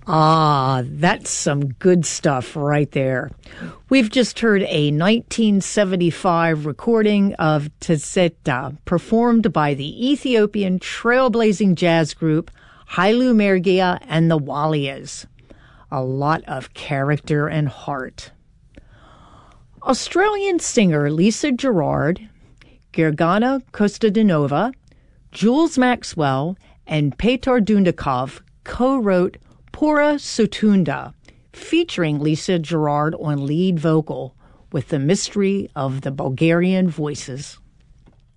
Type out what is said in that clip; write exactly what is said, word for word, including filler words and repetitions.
Ah, that's some good stuff right there. We've just heard a nineteen seventy-five recording of Tzeta, performed by the Ethiopian trailblazing jazz group Hailu Mergia and the Walias. A lot of character and heart. Australian singer Lisa Gerrard, Gergana Kostadinova, Jules Maxwell, and Petar Dundakov co-wrote Pura Sotunda, featuring Lisa Gerrard on lead vocal with the mystery of the Bulgarian voices.